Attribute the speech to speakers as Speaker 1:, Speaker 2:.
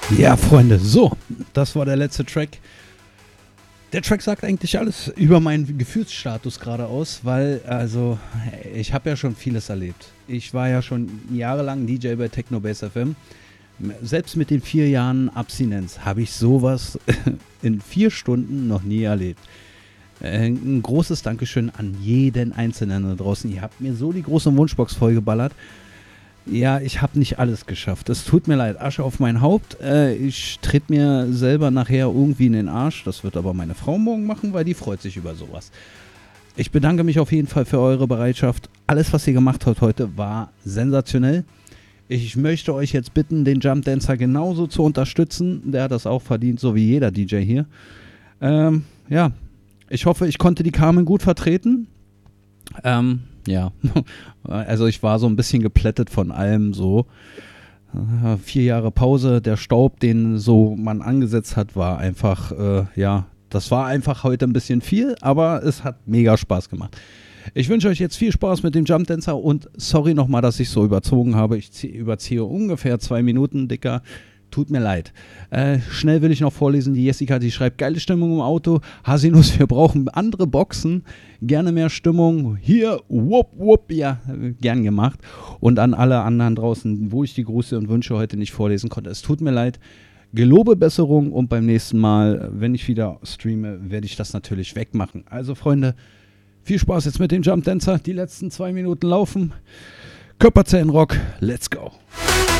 Speaker 1: Ja, Freunde, so, das war der letzte Track. Der Track sagt eigentlich alles über meinen Gefühlsstatus gerade aus, weil, also, ich habe ja schon vieles erlebt. Ich war ja schon jahrelang DJ bei Techno Bass FM. Selbst mit den 4 Jahren Abstinenz habe ich sowas in 4 Stunden noch nie erlebt. Ein großes Dankeschön an jeden Einzelnen da draußen. Ihr habt mir so die große Wunschbox vollgeballert. Ja, ich habe nicht alles geschafft. Es tut mir leid. Asche auf mein Haupt. Ich trete mir selber nachher irgendwie in den Arsch. Das wird aber meine Frau morgen machen, weil die freut sich über sowas. Ich bedanke mich auf jeden Fall für eure Bereitschaft. Alles, was ihr gemacht habt heute, war sensationell. Ich möchte euch jetzt bitten, den Jump Dancer genauso zu unterstützen. Der hat das auch verdient, so wie jeder DJ hier. Ja, ich hoffe, ich konnte die Carmen gut vertreten. Ja, also ich war so ein bisschen geplättet von allem so. 4 Jahre Pause, der Staub, den so man angesetzt hat, war einfach, ja, das war einfach heute ein bisschen viel, aber es hat mega Spaß gemacht. Ich wünsche euch jetzt viel Spaß mit dem Jump Dancer und sorry nochmal, dass ich so überzogen habe. Ich überziehe ungefähr 2 Minuten, Dicker. Tut mir leid. Schnell will ich noch vorlesen. Die Jessica, die schreibt, geile Stimmung im Auto. Hasinus, wir brauchen andere Boxen. Gerne mehr Stimmung. Hier, wupp, wupp. Ja, gern gemacht. Und an alle anderen draußen, wo ich die Grüße und Wünsche heute nicht vorlesen konnte. Es tut mir leid. Gelobe Besserung und beim nächsten Mal, wenn ich wieder streame, werde ich das natürlich wegmachen. Also, Freunde, viel Spaß jetzt mit dem Jump Dancer. Die letzten 2 Minuten laufen. Körperzellenrock. Let's go.